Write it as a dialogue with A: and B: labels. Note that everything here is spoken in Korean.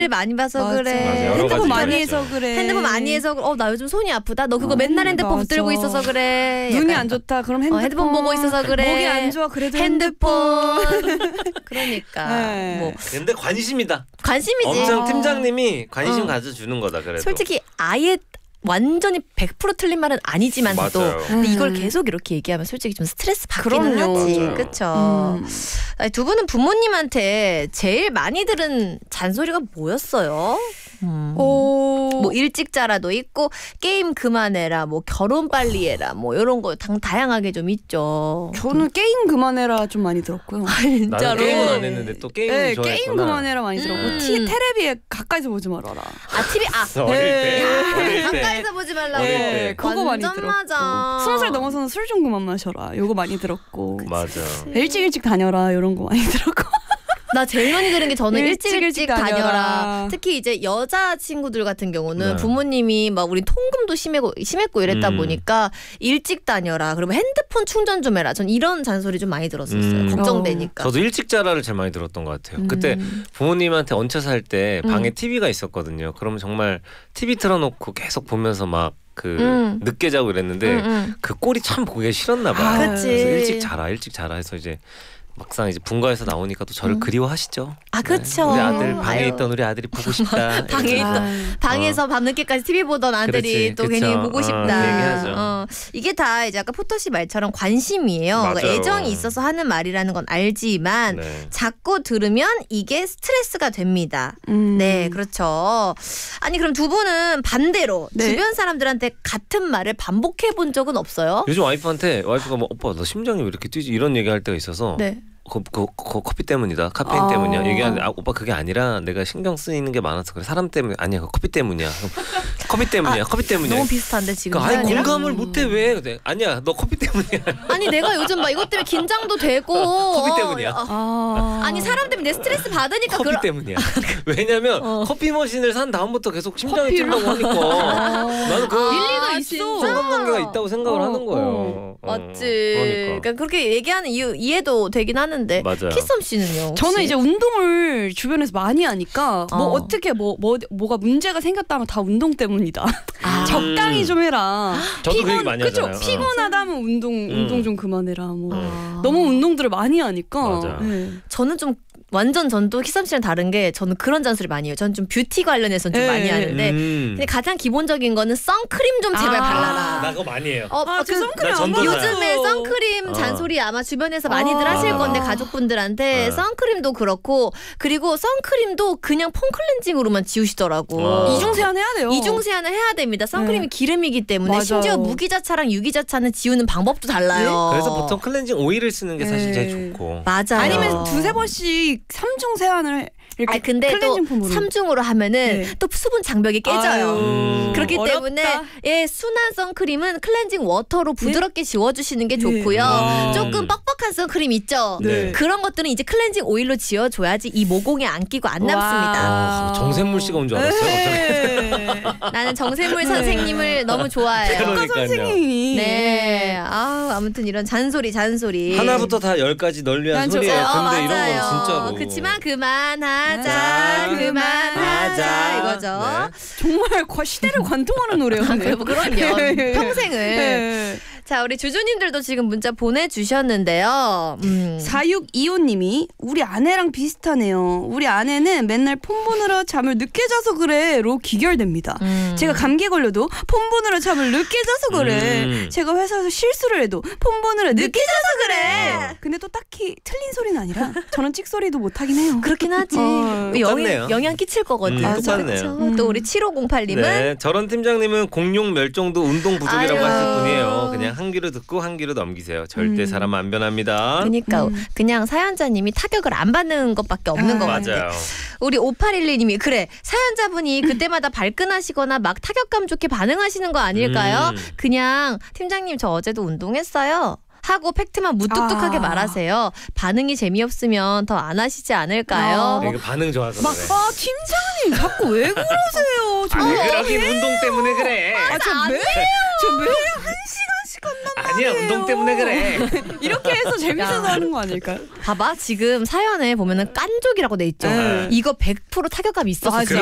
A: 많이 봐서
B: 맞아.
A: 그래.
C: 맞아, 여러
B: 핸드폰
C: 가지
B: 많이
C: 있죠.
B: 해서 그래.
A: 핸드폰 많이 해서 나 요즘 손이 아프다. 너 그거 맨날 핸드폰
B: 맞아.
A: 붙들고 있어서 그래.
B: 눈이
A: 약간.
B: 그안 좋다. 그럼 핸드폰
A: 보고 있어서 그래.
B: 목이 안 좋아. 그래도
A: 핸드폰. 그러니까
B: 네.
A: 뭐
C: 근데 관심이다.
A: 관심이지.
C: 엄청 팀장님이 관심
A: 어.
C: 가져주는 거다. 그래도.
A: 솔직히 아예 완전히 100% 틀린 말은 아니지만서도
C: 맞아요.
A: 근데 이걸 계속 이렇게 얘기하면 솔직히 좀 스트레스 받기는
B: 그럼요.
A: 하지.
C: 맞아요.
A: 그쵸? 아니, 두 분은 부모님한테 제일 많이 들은 잔소리가 뭐였어요? 뭐 일찍 자라도 있고 게임 그만해라 뭐 결혼 빨리 해라 뭐 이런 거 다양하게 좀 있죠.
B: 저는 게임 그만해라 좀 많이 들었고요.
C: 나는
A: 진짜로.
C: 게임은 안 했는데 또 게임을
B: 네,
C: 좋아했구나.
B: 게임 그만해라 많이 들었고 테레비에 가까이서 보지 말아라.
A: 아 TV
C: 어릴 때. 어릴 때.
A: 가까이서 보지 말라고.
C: 어릴 때.
B: 그거 많이
A: 완전
B: 들었고
A: 맞아.
B: 20살 넘어서는 술 좀 그만 마셔라. 요거 많이 들었고
C: 맞아.
B: 일찍 다녀라 이런 거 많이 들었고.
A: 나 제일 많이 들은 게 저는 일찍 다녀라.
B: 다녀라.
A: 특히 이제 여자 친구들 같은 경우는
C: 네.
A: 부모님이 막 우리 통금도 심했고 이랬다 보니까 일찍 다녀라. 그리고 핸드폰 충전 좀 해라. 전 이런 잔소리 좀 많이 들었었어요. 걱정되니까.
C: 저도 일찍 자라를 제일 많이 들었던 것 같아요. 그때 부모님한테 얹혀 살 때 방에 TV가 있었거든요. 그러면 정말 TV 틀어놓고 계속 보면서 막 늦게 자고 이랬는데 그 꼴이 참 보기가 싫었나 봐요.
A: 아, 그치.
C: 그래서 일찍 자라 해서 이제 막상 이제 분가에서 나오니까 또 저를 그리워하시죠.
A: 아 그쵸.
C: 우리 아들 방에
A: 아유.
C: 있던 우리 아들이 보고 싶다.
A: 방에 있던 방에서 밤늦게까지 TV 보던 아들이
C: 그렇지,
A: 또
C: 그쵸.
A: 괜히 보고 싶다.
C: 얘기하죠.
A: 이게 다 이제 아까 포토씨 말처럼 관심이에요. 그러니까
C: 맞아요.
A: 애정이 있어서 하는 말이라는 건 알지만
C: 네.
A: 자꾸 들으면 이게 스트레스가 됩니다. 네, 그렇죠. 아니 그럼 두 분은 반대로
B: 네.
A: 주변 사람들한테 같은 말을 반복해 본 적은 없어요?
C: 요즘 와이프가 뭐 오빠 너 심장이 왜 이렇게 뛰지 이런 얘기할 때가 있어서
A: 네.
C: 커피 때문이다. 카페인 때문이야. 얘기하는데 오빠 그게 아니라 내가 신경 쓰이는 게 많아서 그래. 사람 때문에 아니야. 그거 커피 때문이야. 커피 때문이야. 커피 때문이야.
A: 너무 비슷한데 지금.
C: 아니
A: 사연이랑?
C: 공감을 못해 왜? 근데 아니야. 너 커피 때문이야.
A: 아니 내가 요즘 막 이것 때문에 긴장도 되고
C: 커피 때문이야.
A: 아니 사람 때문에 내 스트레스 받으니까
C: 커피 때문이야. 왜냐면 커피 머신을 산 다음부터 계속 심장이 뛴다고 하니까 나는 그
B: 일리가 있어.
C: 상관관계가 있다고 생각을 하는 거예요.
A: 맞지. 그러니까 그렇게 얘기하는 이유 이해도 되긴 하는데.
C: 맞아요.
A: 키썸 씨는요? 혹시?
B: 저는 이제 운동을 주변에서 많이 하니까 뭐 어떻게 뭐가 문제가 생겼다면 다 운동 때문이다. 적당히 좀 해라.
C: 저도 그 얘기 많이
B: 그죠?
C: 하잖아요.
B: 피곤하다면 운동 좀 그만해라. 뭐 너무 운동들을 많이 하니까.
C: 맞아.
B: 네.
A: 저는 좀 완전 전도 키썸 씨랑 다른 게 저는 그런 잔소리 많이 해요. 저는 좀 뷰티 관련해서는 좀
B: 네.
A: 많이 하는데 근데 가장 기본적인 거는 선크림 좀 제발 발라라.
C: 나 그거 많이 해요.
B: 그 선크림
C: 나
B: 안
C: 전도사야.
B: 발랐어.
A: 요즘에 선크림 잔소리 아마 주변에서 많이들 하실 건데 가족분들한테
C: 네.
A: 선크림도 그렇고 그리고 선크림도 그냥 폼 클렌징으로만 지우시더라고.
B: 이중세안 해야 돼요.
A: 이중세안을 해야 됩니다. 선크림이
B: 네.
A: 기름이기 때문에
B: 맞아요.
A: 심지어 무기자차랑 유기자차는 지우는 방법도 달라요.
C: 그래서 보통 클렌징 오일을 쓰는 게 사실
B: 네.
C: 제일 좋고.
A: 맞아요.
B: 아니면 두세 번씩 3중 세안을 이렇게
A: 근데 또
B: 클렌징 폼으로.
A: 3중으로 하면은
B: 네.
A: 또 수분 장벽이 깨져요. 그렇기
B: 어렵다.
A: 때문에 순한 선크림은 클렌징 워터로 부드럽게 지워주시는 게
B: 네.
A: 좋고요. 조금 뻑뻑한 선크림 있죠.
B: 네.
A: 그런 것들은 이제 클렌징 오일로 지워줘야지 이 모공에 안 끼고 안 남습니다.
C: 정샘물 씨가 온 줄 알았어요.
B: 네.
A: 나는 정샘물 선생님을 너무 좋아해요.
C: 그러니까요.
B: 선생님이.
A: 네, 아무튼 이런 잔소리.
C: 하나부터 다 10까지 널 위한 소리예요. 근데 이런
A: 맞아요.
C: 건 진짜로.
A: 그치만 그만하자,
C: 자,
A: 그만하자 이거죠.
B: 정말 시대를 관통하는 노래였네요.
A: 그럼요. 평생을.
B: 네.
A: 자, 우리 주주님들도 지금 문자 보내주셨는데요.
B: 4625님이 우리 아내랑 비슷하네요. 우리 아내는 맨날 폰 보느라 잠을 늦게 자서 그래로 기결됩니다. 제가 감기 걸려도 폰 보느라 잠을 늦게 자서 그래. 제가 회사에서 실수를 해도 폰 보느라 늦게 자서 그래. 근데 또 딱히 틀린 소리는 아니라 저는 찍소리도 못하긴 해요.
A: 그렇긴 하지.
C: 똑같네요.
A: 영향 끼칠 거거든.
C: 똑같네요.
A: 그렇죠? 또 우리 7508님은
C: 네, 저런 팀장님은 공룡 멸종도 운동 부족이라고
A: 아유.
C: 하실 분이에요. 그냥 한 귀로 듣고 한 귀로 넘기세요. 절대 사람 안 변합니다.
A: 그러니까 그냥 사연자님이 타격을 안 받는 것밖에 없는 것 같아.
C: 맞아요.
A: 우리 5812님이 그래 사연자분이 그때마다 발끈하시거나 막 타격감 좋게 반응하시는 거 아닐까요? 그냥 팀장님 저 어제도 운동했어요. 하고 팩트만 무뚝뚝하게 말하세요. 반응이 재미없으면 더 안 하시지 않을까요?
C: 이거 반응 좋아서
B: 막
C: 그래.
B: 팀장님 자꾸 왜 그러세요?
C: 왜 그러긴 운동 때문에 그래.
B: 저 매일 1시간씩 한단
C: 아니야 운동 때문에 그래.
B: 이렇게 해서 재밌어서 하는 거 아닐까요?
A: 봐봐 지금 사연에 보면은 깐족이라고 돼 있죠. 이거 100% 타격감이 있었어.